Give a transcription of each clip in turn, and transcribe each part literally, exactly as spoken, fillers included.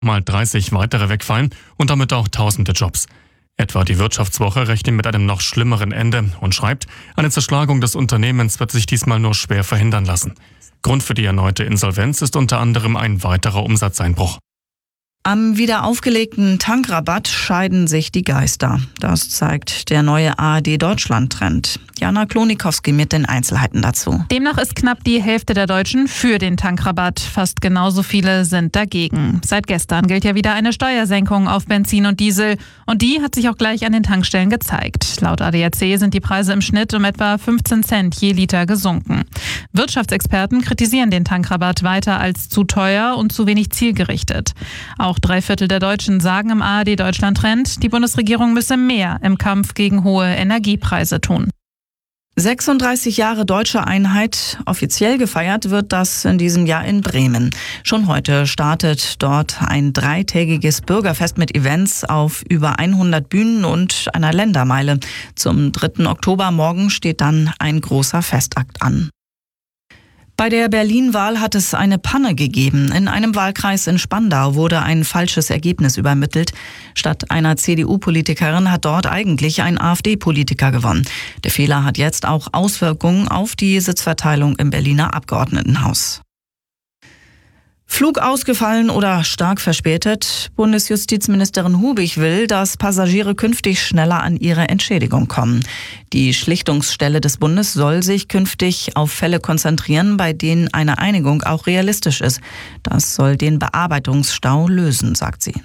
mal dreißig weitere wegfallen und damit auch tausende Jobs. Etwa die Wirtschaftswoche rechnet mit einem noch schlimmeren Ende und schreibt, eine Zerschlagung des Unternehmens wird sich diesmal nur schwer verhindern lassen. Grund für die erneute Insolvenz ist unter anderem ein weiterer Umsatzeinbruch. Am wieder aufgelegten Tankrabatt scheiden sich die Geister. Das zeigt der neue A R D-Deutschland-Trend. Jana Klonikowski mit den Einzelheiten dazu. Demnach ist knapp die Hälfte der Deutschen für den Tankrabatt. Fast genauso viele sind dagegen. Seit gestern gilt ja wieder eine Steuersenkung auf Benzin und Diesel. Und die hat sich auch gleich an den Tankstellen gezeigt. Laut A D A C sind die Preise im Schnitt um etwa fünfzehn Cent je Liter gesunken. Wirtschaftsexperten kritisieren den Tankrabatt weiter als zu teuer und zu wenig zielgerichtet. Auch drei Viertel der Deutschen sagen im A R D-Deutschland-Trend, die Bundesregierung müsse mehr im Kampf gegen hohe Energiepreise tun. sechsunddreißig Jahre deutsche Einheit. Offiziell gefeiert wird das in diesem Jahr in Bremen. Schon heute startet dort ein dreitägiges Bürgerfest mit Events auf über hundert Bühnen und einer Ländermeile. Zum dritten Oktober morgen steht dann ein großer Festakt an. Bei der Berlin-Wahl hat es eine Panne gegeben. In einem Wahlkreis in Spandau wurde ein falsches Ergebnis übermittelt. Statt einer C D U-Politikerin hat dort eigentlich ein AfD-Politiker gewonnen. Der Fehler hat jetzt auch Auswirkungen auf die Sitzverteilung im Berliner Abgeordnetenhaus. Flug ausgefallen oder stark verspätet. Bundesjustizministerin Hubig will, dass Passagiere künftig schneller an ihre Entschädigung kommen. Die Schlichtungsstelle des Bundes soll sich künftig auf Fälle konzentrieren, bei denen eine Einigung auch realistisch ist. Das soll den Bearbeitungsstau lösen, sagt sie.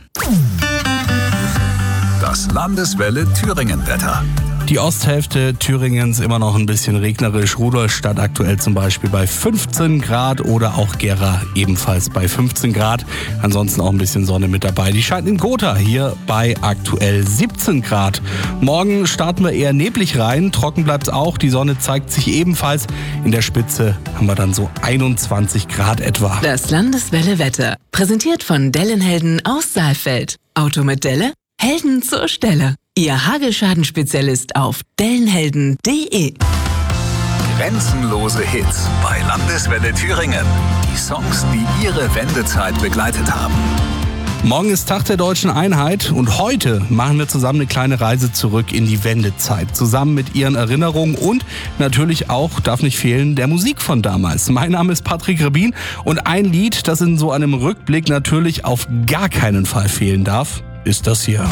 Das Landeswelle Thüringen-Wetter. Die Osthälfte Thüringens immer noch ein bisschen regnerisch. Rudolstadt aktuell zum Beispiel bei fünfzehn Grad oder auch Gera ebenfalls bei fünfzehn Grad. Ansonsten auch ein bisschen Sonne mit dabei. Die scheint in Gotha hier bei aktuell siebzehn Grad. Morgen starten wir eher neblig rein. Trocken bleibt es auch. Die Sonne zeigt sich ebenfalls. In der Spitze haben wir dann so einundzwanzig Grad etwa. Das Landeswelle Wetter. Präsentiert von Dellenhelden aus Saalfeld. Auto mit Delle? Helden zur Stelle. Ihr Hagelschadenspezialist auf dellenhelden punkt de. Grenzenlose Hits bei Landeswelle Thüringen. Die Songs, die ihre Wendezeit begleitet haben. Morgen ist Tag der deutschen Einheit und heute machen wir zusammen eine kleine Reise zurück in die Wendezeit. Zusammen mit ihren Erinnerungen und natürlich auch, darf nicht fehlen, der Musik von damals. Mein Name ist Patrick Rebin und ein Lied, das in so einem Rückblick natürlich auf gar keinen Fall fehlen darf, ist das hier.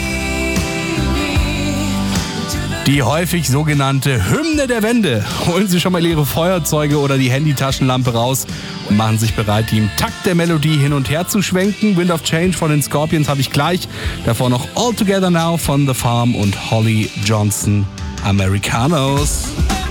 Die häufig sogenannte Hymne der Wende. Holen Sie schon mal Ihre Feuerzeuge oder die Handytaschenlampe raus und machen sich bereit, die im Takt der Melodie hin und her zu schwenken. Wind of Change von den Scorpions habe ich gleich. Davor noch All Together Now von The Farm und Holly Johnson Americanos.